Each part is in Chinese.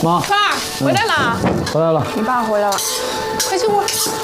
妈， 川儿回来了， 回来了。 你爸回来了，快进屋。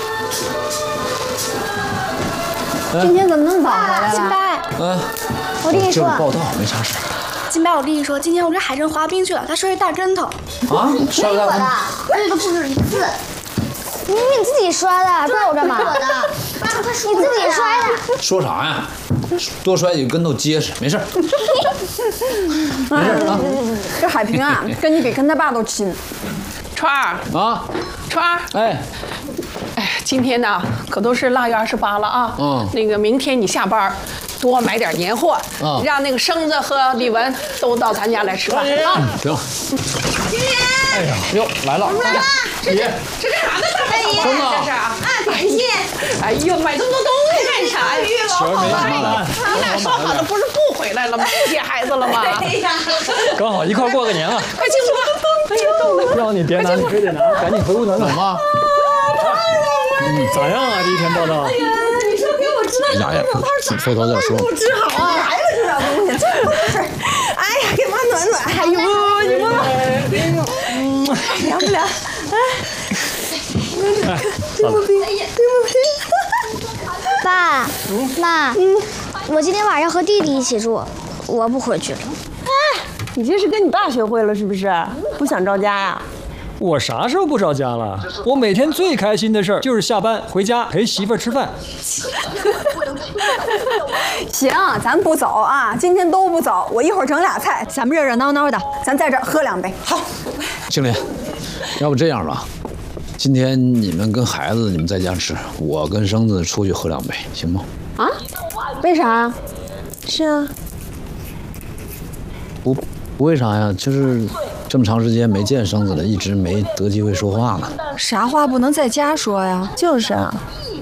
今天怎么那么早回来了？ 金白， 我跟你说， 报道没啥事。 金白，我跟你说，今天我跟海生滑冰去了，他摔一大跟头。 啊？摔我的，而且都不止一次。明明你自己摔的，怪我干嘛？我的，你自己摔的。 说啥呀？多摔几个跟头结实，没事儿。没事啊。 这海平啊，跟你比跟他爸都亲。川儿啊， 川儿， 哎， 今天呢可都是腊月28了啊。那个明天你下班多买点年货，让那个生子和李文都到咱家来吃饭啊。 行。 今天， 哎呀，哟，来了。 这干啥呢？大半夜这是啊？短信。哎呦，买这么多东西干啥呀？ 雪儿没上来。 你俩说好的不是不回来了吗？不接孩子了吗？ 刚好一块过个年了。 快进屋吧！哎呦，冻的。 让你别拿，你非得拿，赶紧回屋暖暖。 怎么？ 咋样啊？第一天报道。 哎呀，你说给我知道哎呀，回头再说。 不治好啊！来了这点东西，这不是？哎呀，给妈暖暖。哎呦，你妈妈，凉不凉？ 哎，算了。 爸妈，我今天晚上和弟弟一起住，我不回去了。 你这是跟你爸学会了是不是？不想着家呀？ 我啥时候不着家了？我每天最开心的事儿就是下班回家陪媳妇儿吃饭。 行，咱不走啊，今天都不走。我一会儿整俩菜，咱们热热闹闹的，咱在这儿喝2杯。好， 青林，要不这样吧，今天你们跟孩子你们在家吃，我跟生子出去喝2杯，行吗？ 啊？为啥？是啊。 不为啥呀？就是这么长时间没见生子了，一直没得机会说话呢。 啥话不能在家说呀？就是啊。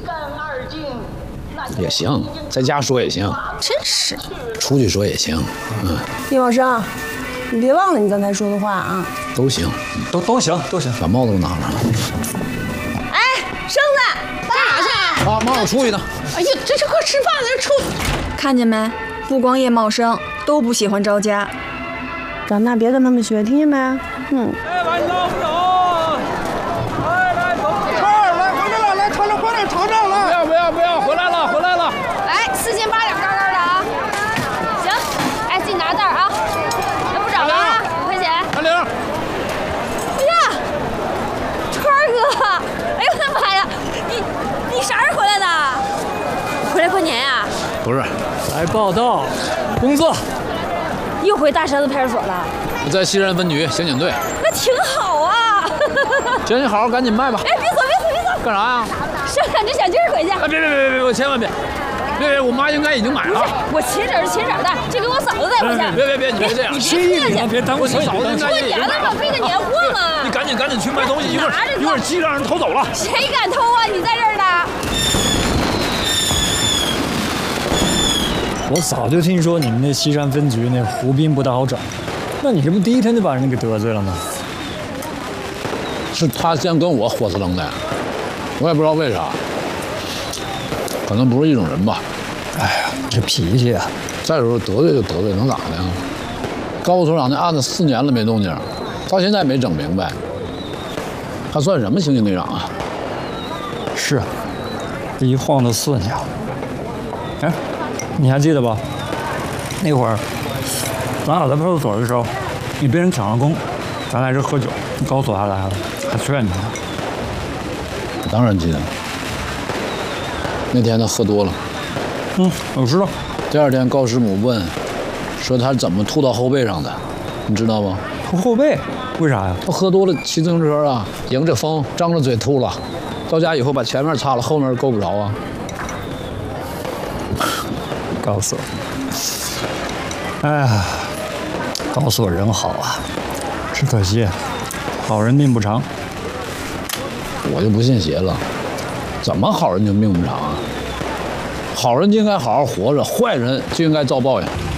也行，在家说也行。 真是。 出去说也行。 叶茂生，你别忘了你刚才说的话啊。 都行， 都行。 把帽子都拿上了。 哎，生子，干啥去？ 啊，妈，我出去呢。 哎呀，这是快吃饭了，这出。 看见没？不光叶茂生都不喜欢着家。 长大别跟他们学，听见没？ 哎，晚上不走。来，走。 来，回来了，来，穿着快点尝尝了。 不要，回来了。 来4斤8两干干的啊！行，哎，自己拿袋儿啊！那不找了啊，5块钱。 阿玲。 哎呀，川儿哥，哎呦我的妈呀，你啥时候回来的？回来过年呀？ 不是， 来报道，工作。 又回大山子派出所了？ 我在西山分局刑警队。 那挺好啊。 行，你好好赶紧卖吧。 哎，别走！ 干啥呀？ 生产这小鸡儿回去。 哎，别！我千万别！我妈应该已经买了。 我切褶是切褶的，这给我嫂子带回去。 别，你别这样。 你别客气， 别耽误我嫂子应该过年了嘛，备个年货嘛。 你赶紧去卖东西，一会儿鸡让人偷走了。 谁敢偷啊？你在这儿呢。 我早就听说你们那西山分局那胡斌不大好找，那你这不第一天就把人给得罪了吗？ 是他先跟我火死楞的，我也不知道为啥，可能不是一种人吧。 哎呀，这脾气啊！ 再说得罪就得罪，能咋的呀？高副所长那案子4年了没动静，到现在没整明白，他算什么刑警队长啊？ 是，这一晃都4年了。哎，你还记得吧？那会儿咱俩在派出所的时候，你被人抢了功，咱来这喝酒，高所还来了，还劝你呢。 当然记得。那天他喝多了。 我知道。 第2天高师母问，说他怎么吐到后背上的，你知道吗？ 吐后背？为啥呀？ 他喝多了骑自行车啊，迎着风张着嘴吐了，到家以后把前面擦了，后面够不着啊。 高所，哎呀，高所人好啊，只可惜好人命不长。 我就不信邪了，怎么好人就命不长啊？好人就应该好好活着，坏人就应该遭报应。